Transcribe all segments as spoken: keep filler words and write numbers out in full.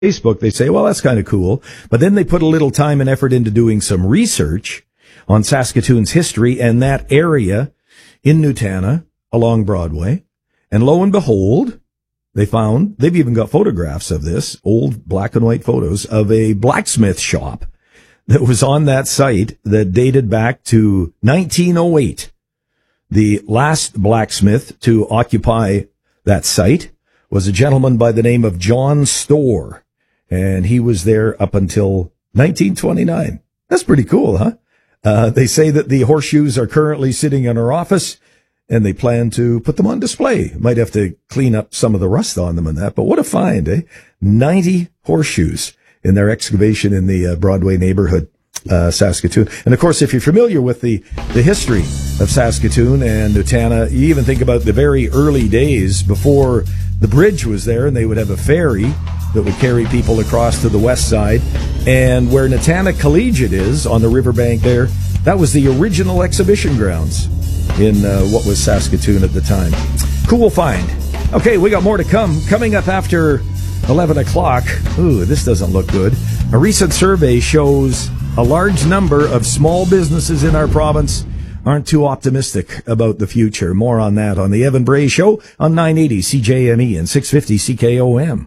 Facebook, they say, well, that's kind of cool. But then they put a little time and effort into doing some research on Saskatoon's history and that area in Nutana along Broadway. And lo and behold, they found, they've even got photographs of this, old black and white photos of a blacksmith shop that was on that site that dated back to nineteen oh eight. The last blacksmith to occupy that site was a gentleman by the name of John Storr, and he was there up until nineteen twenty-nine. That's pretty cool, huh? Uh, they say that the horseshoes are currently sitting in our office, and they plan to put them on display. Might have to clean up some of the rust on them and that, but what a find, eh? ninety horseshoes in their excavation in the uh, Broadway neighborhood, uh, Saskatoon. And of course, if you're familiar with the, the history of Saskatoon and Nutana, you even think about the very early days before the bridge was there, and they would have a ferry that would carry people across to the west side. And where Nutana Collegiate is, on the riverbank there, that was the original exhibition grounds in uh, what was Saskatoon at the time. Cool find. Okay, we got more to come. Coming up after eleven o'clock. Ooh, this doesn't look good. A recent survey shows a large number of small businesses in our province aren't too optimistic about the future. More on that on the Evan Bray Show on nine eighty C J M E and six fifty C K O M.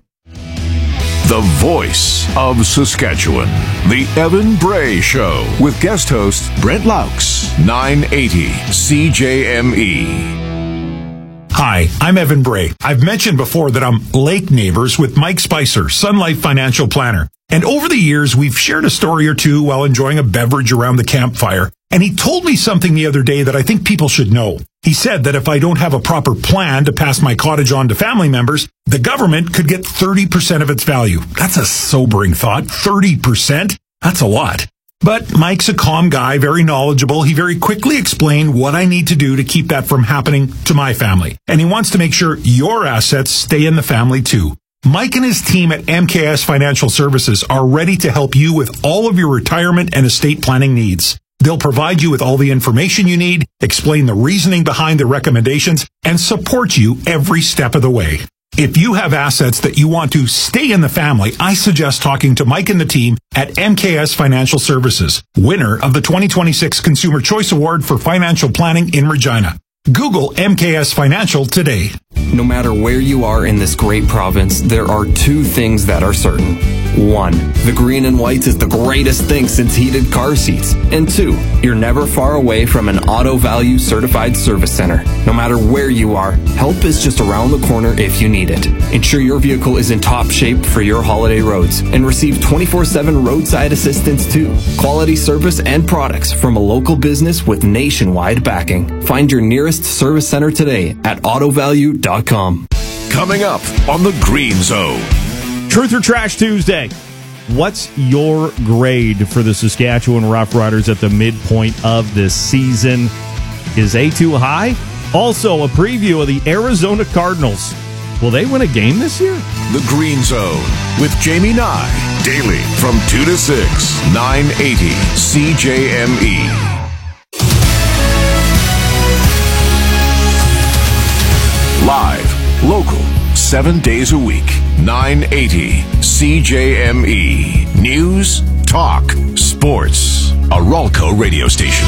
The voice of Saskatchewan. The Evan Bray Show with guest host Brent Laux. nine eighty C J M E. Hi, I'm Evan Bray. I've mentioned before that I'm lake neighbors with Mike Spicer, Sun Life Financial Planner. And over the years, we've shared a story or two while enjoying a beverage around the campfire. And he told me something the other day that I think people should know. He said that if I don't have a proper plan to pass my cottage on to family members, the government could get thirty percent of its value. That's a sobering thought. thirty percent? That's a lot. But Mike's a calm guy, very knowledgeable. He very quickly explained what I need to do to keep that from happening to my family. And he wants to make sure your assets stay in the family too. Mike and his team at M K S Financial Services are ready to help you with all of your retirement and estate planning needs. They'll provide you with all the information you need, explain the reasoning behind the recommendations, and support you every step of the way. If you have assets that you want to stay in the family, I suggest talking to Mike and the team at M K S Financial Services, winner of the twenty twenty-six Consumer Choice Award for Financial Planning in Regina. Google M K S Financial today. No matter where you are in this great province, there are two things that are certain. One, the green and whites is the greatest thing since heated car seats. And two, you're never far away from an Auto Value certified service center. No matter where you are, help is just around the corner if you need it. Ensure your vehicle is in top shape for your holiday roads and receive twenty-four seven roadside assistance too. Quality service and products from a local business with nationwide backing. Find your nearest service center today at auto value dot com. Coming up on the Green Zone. Truth or Trash Tuesday. What's your grade for the Saskatchewan Roughriders at the midpoint of this season? Is A too high? Also, a preview of the Arizona Cardinals. Will they win a game this year? The Green Zone with Jamie Nye. Daily from two to six. nine eighty C J M E. Live, local, seven days a week. nine eighty C J M E. News, talk, sports. A Ralco radio station.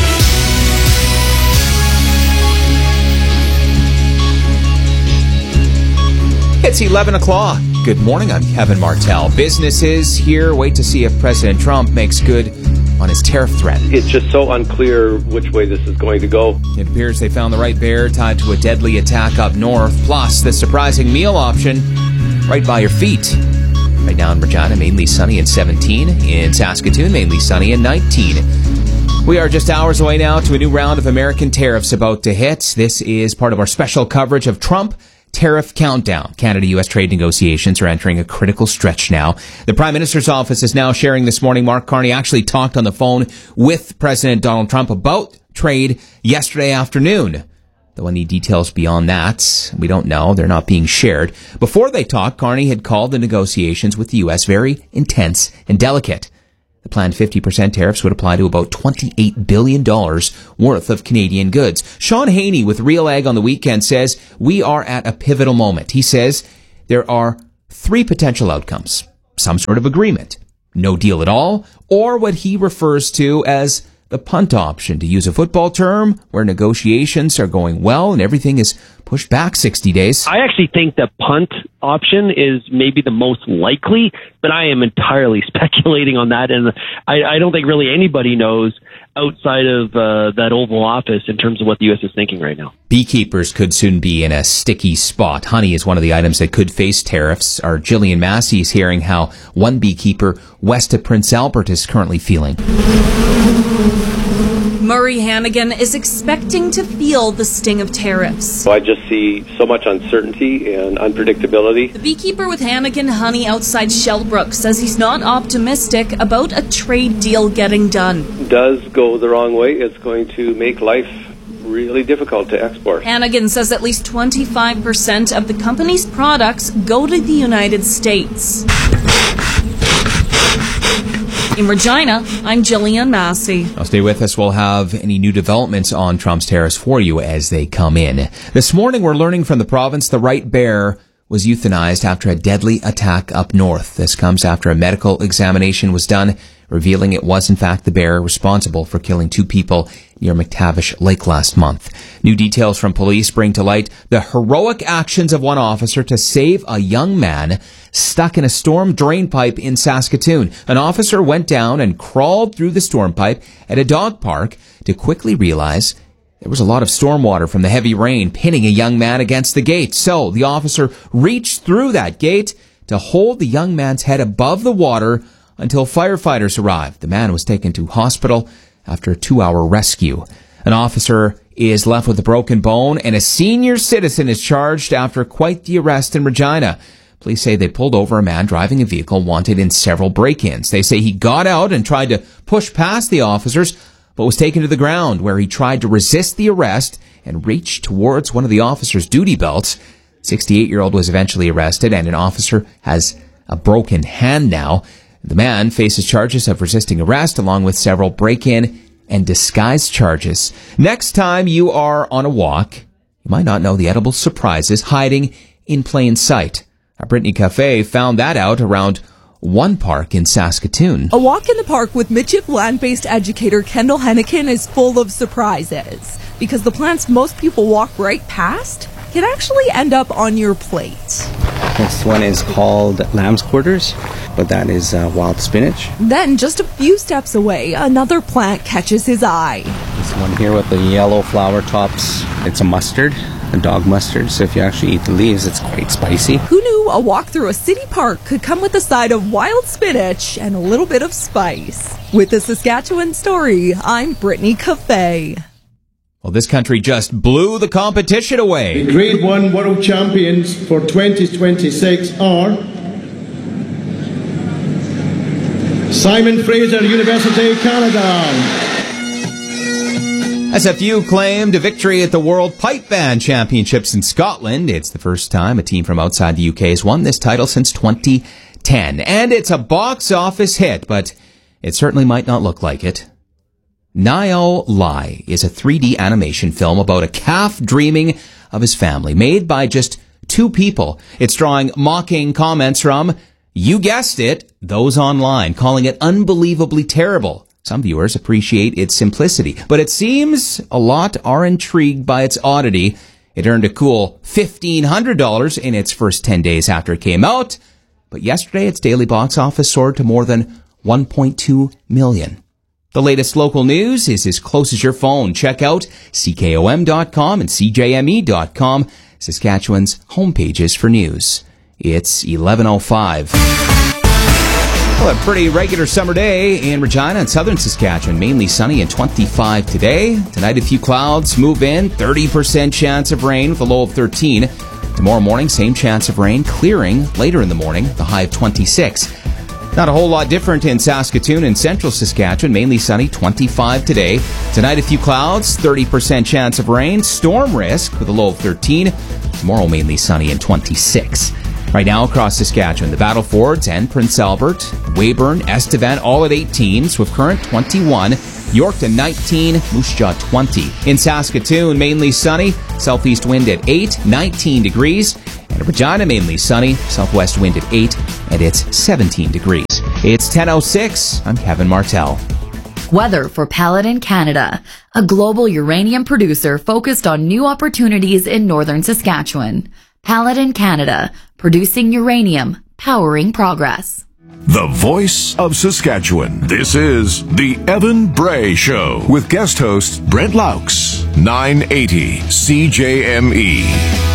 It's eleven o'clock. Good morning, I'm Kevin Martell. Businesses here wait to see if President Trump makes good on his tariff threat. It's just so unclear which way this is going to go. It appears they found the right bear tied to a deadly attack up north, plus the surprising meal option right by your feet. Right now in Regina, mainly sunny and seventeen. In Saskatoon, mainly sunny and nineteen. We are just hours away now to a new round of American tariffs about to hit. This is part of our special coverage of Trump Tariff Countdown. Canada-U S trade negotiations are entering a critical stretch now. The Prime Minister's office is now sharing this morning. Mark Carney actually talked on the phone with President Donald Trump about trade yesterday afternoon. Though any details beyond that, we don't know. They're not being shared. Before they talked, Carney had called the negotiations with the U S very intense and delicate. The planned fifty percent tariffs would apply to about twenty-eight billion dollars worth of Canadian goods. Sean Haney with Real Ag on the weekend says, we are at a pivotal moment. He says there are three potential outcomes. some sort of agreement, no deal at all, or what he refers to as the punt option, to use a football term, where negotiations are going well and everything is pushed back sixty days. I actually think the punt option is maybe the most likely, but I am entirely speculating on that, and I, I don't think really anybody knows outside of uh, that Oval Office in terms of what the U S is thinking right now. Beekeepers could soon be in a sticky spot. Honey is one of the items that could face tariffs. Our Jillian Massey is hearing how one beekeeper west of Prince Albert is currently feeling. Murray Hannigan is expecting to feel the sting of tariffs. So I just see so much uncertainty and unpredictability. The beekeeper with Hannigan Honey outside Shellbrook says he's not optimistic about a trade deal getting done. Does go the wrong way, it's going to make life really difficult to export. Hannigan says at least twenty-five percent of the company's products go to the United States. In Regina, I'm Jillian Massey. Now stay with us. We'll have any new developments on Trump's tariffs for you as they come in. This morning, we're learning from the province the right bear was euthanized after a deadly attack up north. This comes after a medical examination was done, revealing it was in fact the bear responsible for killing two people near McTavish Lake last month. New details from police bring to light the heroic actions of one officer to save a young man stuck in a storm drain pipe in Saskatoon. An officer went down and crawled through the storm pipe at a dog park to quickly realize there was a lot of storm water from the heavy rain pinning a young man against the gate. So the officer reached through that gate to hold the young man's head above the water until firefighters arrived. The man was taken to hospital after a two-hour rescue. An officer is left with a broken bone, and a senior citizen is charged after quite the arrest in Regina. Police say they pulled over a man driving a vehicle wanted in several break-ins. They say he got out and tried to push past the officers, but was taken to the ground, where he tried to resist the arrest and reached towards one of the officer's duty belts. sixty-eight-year-old was eventually arrested, and an officer has a broken hand now. The man faces charges of resisting arrest, along with several break-in and disguise charges. Next time you are on a walk, you might not know the edible surprises hiding in plain sight. Our Brittany Cafe found that out around one park in Saskatoon. A walk in the park with Mitchell land-based educator Kendall Hennikin is full of surprises, because the plants most people walk right past can actually end up on your plate. This one is called lamb's quarters, but that is uh, wild spinach. Then, just a few steps away, another plant catches his eye. This one here with the yellow flower tops, it's a mustard, a dog mustard, so if you actually eat the leaves, it's quite spicy. Who knew a walk through a city park could come with a side of wild spinach and a little bit of spice? With the Saskatchewan Story, I'm Brittany Cafe. Well, this country just blew the competition away. The Grade one World Champions for twenty twenty-six are Simon Fraser, University, Canada. S F U claimed a victory at the World Pipe Band Championships in Scotland. It's the first time a team from outside the U K has won this title since twenty ten. And it's a box office hit, but it certainly might not look like it. Niall Lai is a three D animation film about a calf dreaming of his family, made by just two people. It's drawing mocking comments from, you guessed it, those online, calling it unbelievably terrible. Some viewers appreciate its simplicity, but it seems a lot are intrigued by its oddity. It earned a cool fifteen hundred dollars in its first ten days after it came out, but yesterday its daily box office soared to more than one point two million dollars. The latest local news is as close as your phone. Check out C K O M dot com and C J M E dot com, Saskatchewan's homepages for news. It's eleven oh five. Well, a pretty regular summer day in Regina and southern Saskatchewan. Mainly sunny and twenty-five today. Tonight, a few clouds move in. thirty percent chance of rain with a low of thirteen. Tomorrow morning, same chance of rain, clearing later in the morning, the high of twenty-six. Not a whole lot different in Saskatoon and central Saskatchewan. Mainly sunny, twenty-five today. Tonight, a few clouds, thirty percent chance of rain. Storm risk with a low of thirteen. Tomorrow, mainly sunny and twenty-six. Right now, across Saskatchewan, the Battle Fords and Prince Albert, Weyburn, Estevan, all at eighteen. Swift Current, twenty-one. Yorkton, nineteen. Moose Jaw, twenty. In Saskatoon, mainly sunny. Southeast wind at eight, nineteen degrees. And Regina, mainly sunny, southwest wind at eight, and it's seventeen degrees. It's ten oh six. I'm Kevin Martell. Weather for Paladin Canada, a global uranium producer focused on new opportunities in northern Saskatchewan. Paladin Canada, producing uranium, powering progress. The voice of Saskatchewan. This is the Evan Bray Show with guest host Brent Laux. nine eighty C J M E.